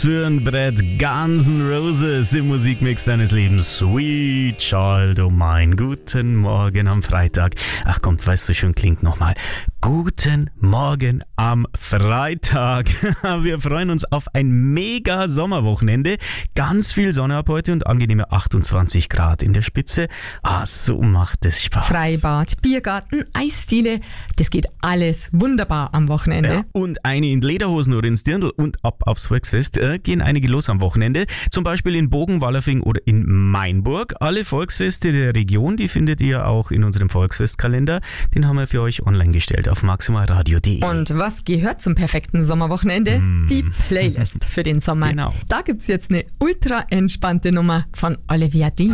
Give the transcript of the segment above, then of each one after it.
Für ein Brett Guns N' Roses im Musikmix deines Lebens. Sweet Child, oh mein, guten Morgen am Freitag. Ach komm, weißt du, schön klingt nochmal. Guten Morgen am Freitag. Wir freuen uns auf ein mega Sommerwochenende. Ganz viel Sonne ab heute und angenehme 28 Grad in der Spitze. So macht es Spaß. Freibad, Biergarten, Eisdiele, das geht alles wunderbar am Wochenende. Ja, und eine in Lederhosen oder ins Dirndl und ab aufs Volksfest gehen einige los am Wochenende. Zum Beispiel in Bogen, Wallerfing oder in Mainburg. Alle Volksfeste der Region, die findet ihr auch in unserem Volksfestkalender. Den haben wir für euch online gestellt auf maximalradio.de. Und was gehört zum perfekten Sommerwochenende? Die Playlist für den Sommer. Genau. Da gibt's jetzt eine ultra entspannte Nummer von Olivia Dean.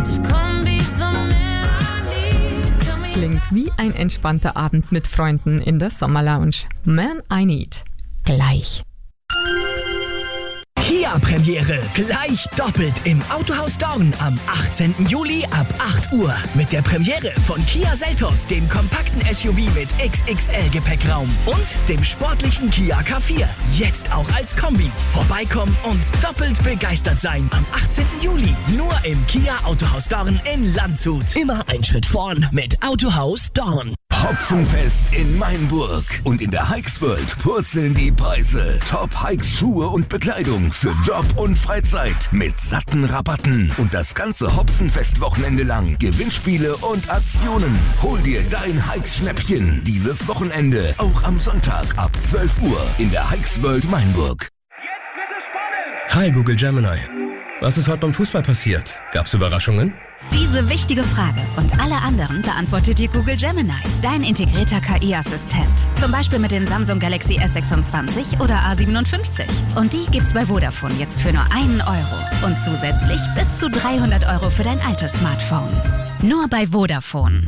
Klingt wie ein entspannter Abend mit Freunden in der Sommerlounge. Man I Need. Gleich. Kia-Premiere gleich doppelt im Autohaus Dorn am 18. Juli ab 8 Uhr. Mit der Premiere von Kia Seltos, dem kompakten SUV mit XXL-Gepäckraum und dem sportlichen Kia K4. Jetzt auch als Kombi. Vorbeikommen und doppelt begeistert sein. Am 18. Juli nur im Kia Autohaus Dorn in Landshut. Immer ein Schritt vorn mit Autohaus Dorn. Hopfenfest in Mainburg. Und in der Hikes World purzeln die Preise. Top Hikes Schuhe und Bekleidung für Job und Freizeit mit satten Rabatten. Und das ganze Hopfenfest-Wochenende lang Gewinnspiele und Aktionen. Hol dir dein Hikes-Schnäppchen dieses Wochenende. Auch am Sonntag ab 12 Uhr in der Hikes World Mainburg. Jetzt wird es spannend! Hi Google Gemini. Was ist heute beim Fußball passiert? Gab's Überraschungen? Diese wichtige Frage und alle anderen beantwortet dir Google Gemini, dein integrierter KI-Assistent. Zum Beispiel mit dem Samsung Galaxy S26 oder A57. Und die gibt's bei Vodafone jetzt für nur 1 Euro. Und zusätzlich bis zu 300 Euro für dein altes Smartphone. Nur bei Vodafone.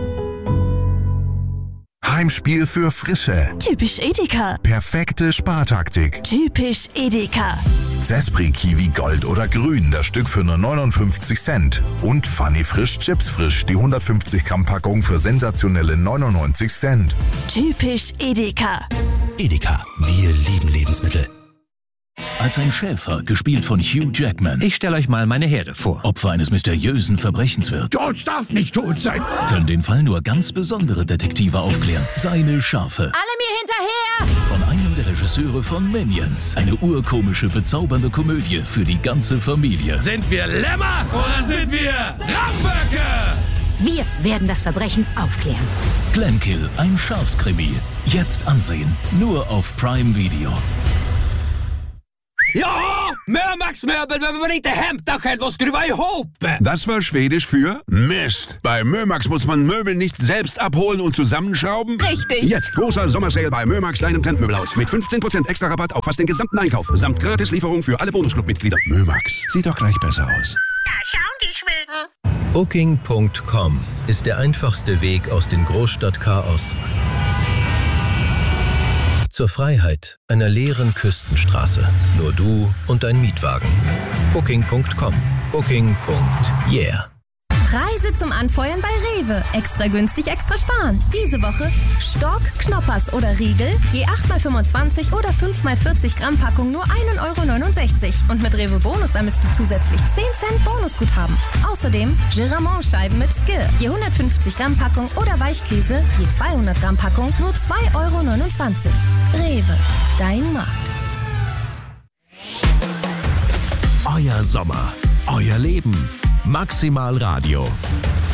Heimspiel für Frische. Typisch Edeka. Perfekte Spartaktik. Typisch Edeka. Zespri Kiwi Gold oder Grün, das Stück für nur 59 Cent. Und Funny Frisch Chips Frisch, die 150 Gramm Packung für sensationelle 99 Cent. Typisch Edeka. Edeka, wir lieben Lebensmittel. Als ein Schäfer, gespielt von Hugh Jackman. Ich stelle euch mal meine Herde vor. Opfer eines mysteriösen Verbrechens wird. George darf nicht tot sein. Können den Fall nur ganz besondere Detektive aufklären. Seine Schafe. Alle mir hinterher! Von einem der Regisseure von Minions. Eine urkomische, bezaubernde Komödie für die ganze Familie. Sind wir Lämmer oder sind wir Ramböcke? Wir werden das Verbrechen aufklären. Glenkill, ein Schafskrimi. Jetzt ansehen. Nur auf Prime Video. Ja, Mömax-Möbel behöver man inte hämta själv och skruva ihop. Das war Schwedisch für Mist. Bei Mömax muss man Möbel nicht selbst abholen und zusammenschrauben. Richtig. Jetzt großer Sommersale bei Mömax, deinem Trendmöbelhaus. Mit 15% extra Rabatt auf fast den gesamten Einkauf. Samt Gratislieferung für alle Bonusclub-Mitglieder. Mömax, sieht doch gleich besser aus. Da schauen die Schweden. Booking.com ist der einfachste Weg aus dem Großstadtchaos zur Freiheit einer leeren Küstenstraße. Nur du und dein Mietwagen. Booking.com. Booking.yeah. Preise zum Anfeuern bei Rewe. Extra günstig, extra sparen. Diese Woche Stork, Knoppers oder Riegel, je 8x25 oder 5x40 Gramm Packung nur 1,69 €. Und mit Rewe Bonus ermisst du zusätzlich 10 Cent Bonusguthaben. Außerdem Giramont-Scheiben mit Skir, je 150 Gramm Packung oder Weichkäse, je 200 Gramm Packung nur 2,29 €. Rewe, dein Markt. Euer Sommer, euer Leben. Maximal Radio.